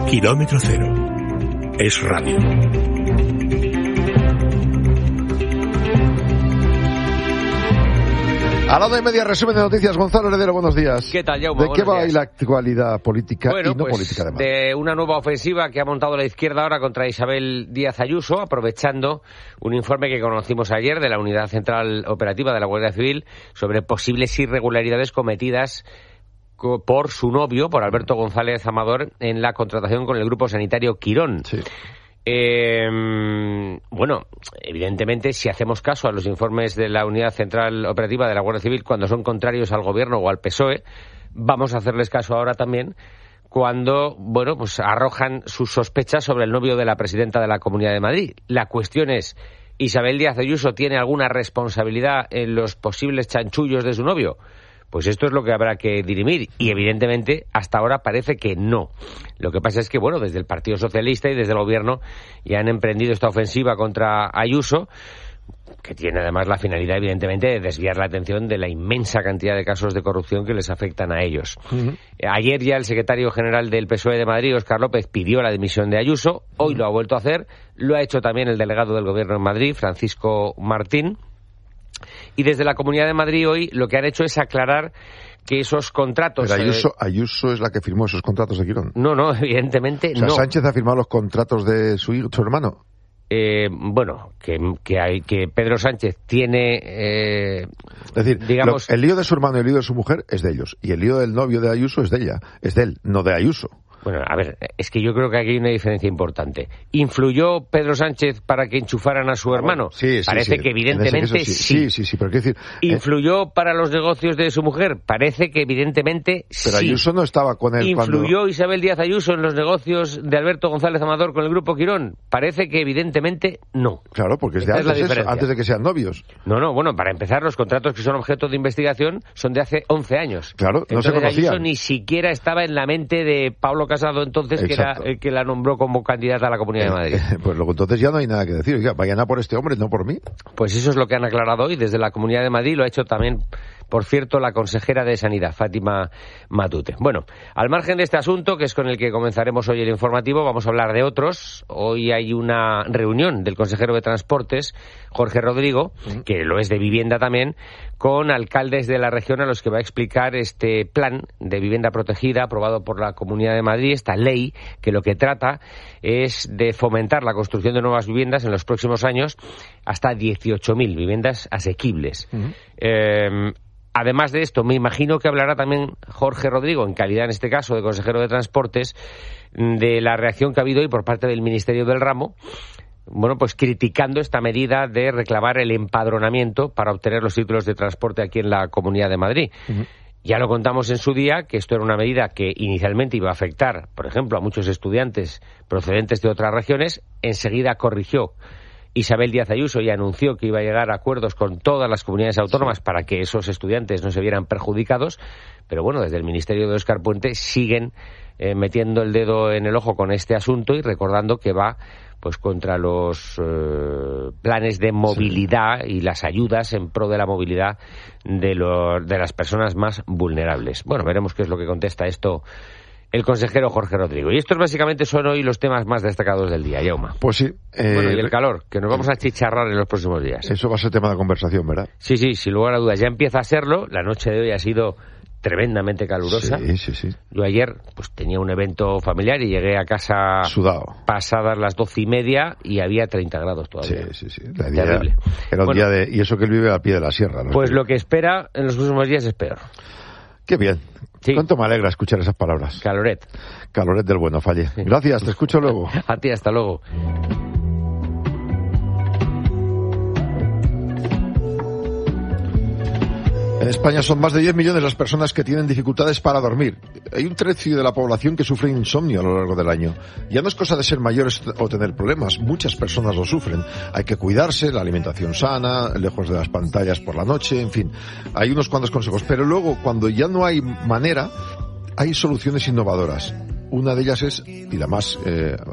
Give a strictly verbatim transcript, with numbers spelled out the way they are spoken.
Kilómetro Cero. Es radio. A la una y media, resumen de noticias. Gonzalo Heredero, buenos días. ¿Qué tal, Jaume? ¿De qué va días. hoy la actualidad política bueno, y no pues, política además? De una nueva ofensiva que ha montado la izquierda ahora contra Isabel Díaz Ayuso, aprovechando un informe que conocimos ayer de la Unidad Central Operativa de la Guardia Civil sobre posibles irregularidades cometidas por su novio, por Alberto González Amador, en la contratación con el Grupo Sanitario Quirón. Sí. Eh, bueno, evidentemente, si hacemos caso a los informes de la Unidad Central Operativa de la Guardia Civil cuando son contrarios al Gobierno o al P S O E, vamos a hacerles caso ahora también cuando, bueno, pues arrojan sus sospechas sobre el novio de la presidenta de la Comunidad de Madrid. La cuestión es, ¿Isabel Díaz Ayuso tiene alguna responsabilidad en los posibles chanchullos de su novio? Pues esto es lo que habrá que dirimir y evidentemente hasta ahora parece que no. Lo que pasa es que, bueno, desde el Partido Socialista y desde el Gobierno ya han emprendido esta ofensiva contra Ayuso, que tiene además la finalidad evidentemente de desviar la atención de la inmensa cantidad de casos de corrupción que les afectan a ellos. Uh-huh. Ayer ya el secretario general del P S O E de Madrid, Óscar López, pidió la dimisión de Ayuso, hoy lo ha vuelto a hacer, lo ha hecho también el delegado del Gobierno en Madrid, Francisco Martín. Y desde la Comunidad de Madrid hoy lo que han hecho es aclarar que esos contratos... Pero Ayuso, eh... Ayuso es la que firmó esos contratos de Quirón. No, no, evidentemente o sea, no. ¿Sánchez ha firmado los contratos de su, hijo, su hermano? Eh, bueno, que, que, hay, que Pedro Sánchez tiene... Eh, es decir, digamos, lo, el lío de su hermano y el lío de su mujer es de ellos. Y el lío del novio de Ayuso es de ella. Es de él, no de Ayuso. Bueno, a ver, es que yo creo que aquí hay una diferencia importante. ¿Influyó Pedro Sánchez para que enchufaran a su hermano? Sí, sí, Parece sí. que evidentemente sí. sí. Sí, sí, sí, pero quiero decir... ¿Influyó eh... para los negocios de su mujer? Parece que evidentemente sí. Pero Ayuso no estaba con él ¿Influyó cuando... Isabel Díaz Ayuso en los negocios de Alberto González Amador con el Grupo Quirón? Parece que evidentemente no. Claro, porque es de antes, es eso, antes de que sean novios. No, no, bueno, para empezar, los contratos que son objeto de investigación son de hace once años. Claro, no entonces, se conocían. Ayuso ni siquiera estaba en la mente de Pablo Casado entonces, que era el que la nombró como candidata a la Comunidad de Madrid. Eh, pues luego entonces ya no hay nada que decir. Oiga, vayan a por este hombre, no por mí. Pues eso es lo que han aclarado hoy desde la Comunidad de Madrid. Lo ha hecho también, por cierto, la consejera de Sanidad, Fátima Matute. Bueno, al margen de este asunto, que es con el que comenzaremos hoy el informativo, vamos a hablar de otros. Hoy hay una reunión del consejero de Transportes, Jorge Rodrigo, que lo es de Vivienda también, con alcaldes de la región a los que va a explicar este plan de vivienda protegida aprobado por la Comunidad de Madrid, esta ley que lo que trata es de fomentar la construcción de nuevas viviendas en los próximos años hasta dieciocho mil viviendas asequibles. Uh-huh. Eh, además de esto, me imagino que hablará también Jorge Rodrigo, en calidad en este caso de consejero de Transportes, de la reacción que ha habido hoy por parte del Ministerio del Ramo, bueno, pues criticando esta medida de reclamar el empadronamiento para obtener los títulos de transporte aquí en la Comunidad de Madrid. Uh-huh. Ya lo contamos en su día, que esto era una medida que inicialmente iba a afectar, por ejemplo, a muchos estudiantes procedentes de otras regiones. Enseguida corrigió Isabel Díaz Ayuso y anunció que iba a llegar a acuerdos con todas las comunidades autónomas sí. para que esos estudiantes no se vieran perjudicados. Pero bueno, desde el Ministerio de Óscar Puente siguen eh, metiendo el dedo en el ojo con este asunto y recordando que va pues contra los eh, planes de movilidad sí. y las ayudas en pro de la movilidad de, lo, de las personas más vulnerables. Bueno, veremos qué es lo que contesta esto el consejero Jorge Rodrigo. Y estos básicamente son hoy los temas más destacados del día, Jaume. Pues sí. Eh, bueno, y el calor, que nos vamos a chicharrar en los próximos días. Eso va a ser tema de conversación, ¿verdad? Sí, sí, sin lugar a dudas. Ya empieza a serlo. La noche de hoy ha sido tremendamente calurosa. Sí, sí, sí. Yo ayer pues tenía un evento familiar y llegué a casa sudado, pasadas las doce y media y había treinta grados todavía. Sí, sí, sí. La día terrible. Era un bueno, día de... Y eso que él vive al pie de la sierra, ¿no? Pues lo que espera en los próximos días es peor. Qué bien. Sí. ¿Cuánto me alegra escuchar esas palabras? Caloret. Caloret del bueno, Falle. Gracias, te escucho luego. A ti, hasta luego. En España son más de diez millones las personas que tienen dificultades para dormir. Hay un tercio de la población que sufre insomnio a lo largo del año. Ya no es cosa de ser mayores o tener problemas, muchas personas lo sufren. Hay que cuidarse, la alimentación sana, lejos de las pantallas por la noche, en fin. Hay unos cuantos consejos, pero luego cuando ya no hay manera, hay soluciones innovadoras. Una de ellas es, y la más... Eh,